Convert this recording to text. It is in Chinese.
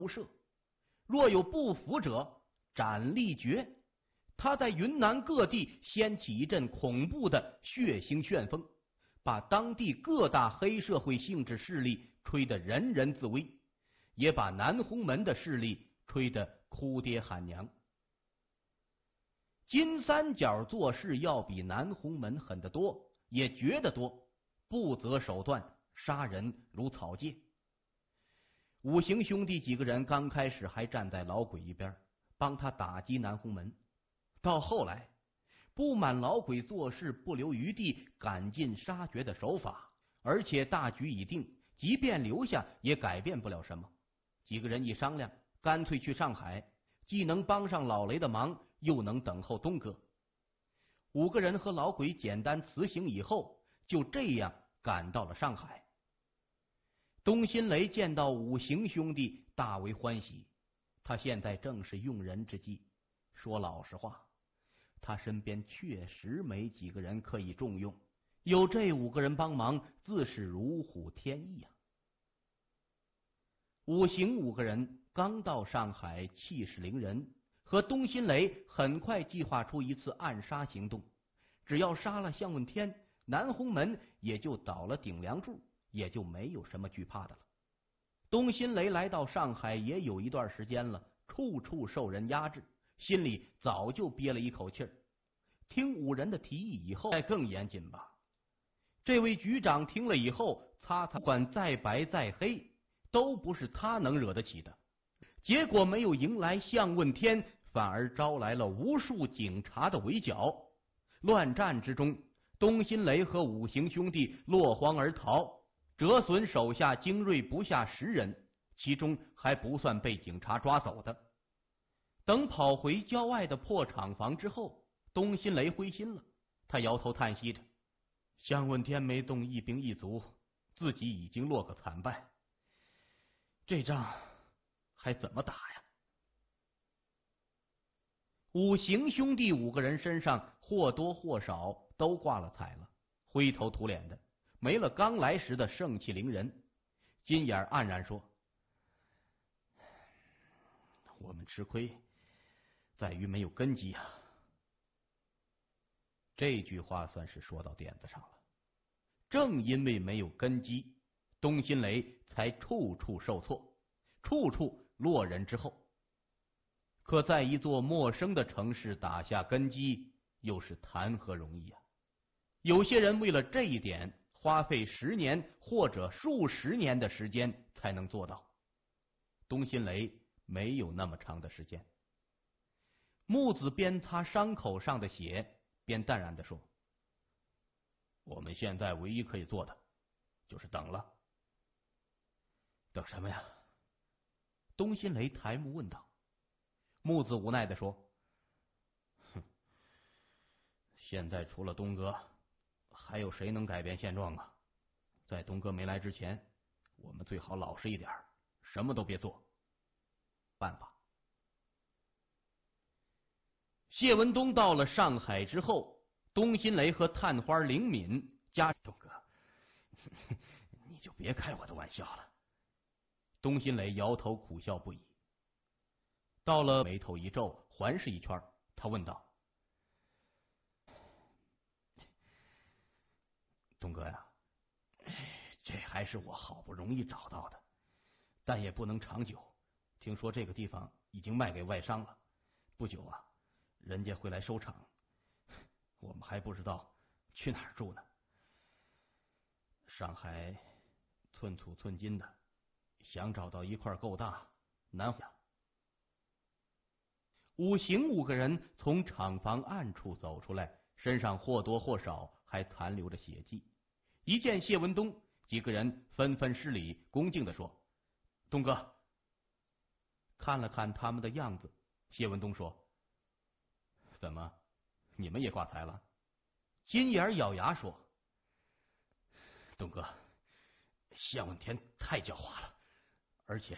不赦，若有不服者，斩立决。他在云南各地掀起一阵恐怖的血腥旋风，把当地各大黑社会性质势力吹得人人自危，也把南红门的势力吹得哭爹喊娘。金三角做事要比南红门狠得多，也绝得多，不择手段，杀人如草芥。五行兄弟几个人刚开始还站在老鬼一边，帮他打击南红门，到后来不满老鬼做事不留余地，赶尽杀绝的手法，而且大局已定，即便留下也改变不了什么。几个人一商量，干脆去上海，既能帮上老雷的忙，又能等候东哥。5个人和老鬼简单辞行以后，就这样赶到了上海。东新雷见到五行兄弟大为欢喜，他现在正是用人之际。说老实话，他身边确实没几个人可以重用，有这5个人帮忙，自是如虎添翼啊。五行5个人刚到上海，气势凌人，和东新雷很快计划出一次暗杀行动。只要杀了向问天，南红门也就倒了顶梁柱，也就没有什么惧怕的了。东新雷来到上海也有一段时间了，处处受人压制，心里早就憋了一口气儿。听5人的提议以后，再更严谨吧。这位局长听了以后，擦擦管再白再黑，都不是他能惹得起的。结果没有迎来向问天，反而招来了无数警察的围剿。乱战之中，东新雷和五行兄弟落荒而逃，折损手下精锐不下10人，其中还不算被警察抓走的。等跑回郊外的破厂房之后，东新雷灰心了，他摇头叹息着，向问天没动一兵一卒，自己已经落个惨败，这仗还怎么打呀？五行兄弟5个人身上或多或少都挂了彩了，灰头土脸的，没了刚来时的盛气凌人。金眼黯然说：“我们吃亏在于没有根基啊。”这句话算是说到点子上了。正因为没有根基，东新雷才处处受挫，处处落人之后。可在一座陌生的城市打下根基，又是谈何容易啊！有些人为了这一点，花费10年或者数十年的时间才能做到。东新雷没有那么长的时间。木子边擦伤口上的血，边淡然地说：“我们现在唯一可以做的，就是等了。”“等什么呀？”东新雷抬目问道。木子无奈地说：“哼，现在除了东哥，还有谁能改变现状啊？在东哥没来之前，我们最好老实一点，什么都别做。办法。”谢文东到了上海之后，东新雷和探花灵敏加东哥，你就别开我的玩笑了。东新雷摇头苦笑不已。到了，眉头一皱，环视一圈，他问道：“东哥呀，这还是我好不容易找到的，但也不能长久。听说这个地方已经卖给外商了，不久啊，人家会来收场，我们还不知道去哪儿住呢。上海寸土寸金的，想找到一块够大，难想。”五行5个人从厂房暗处走出来，身上或多或少还残留着血迹。一见谢文东，几个人纷纷施礼，恭敬地说：“东哥。”看了看他们的样子，谢文东说：“怎么，你们也挂彩了？”金眼咬牙说：“东哥，向问天太狡猾了，而且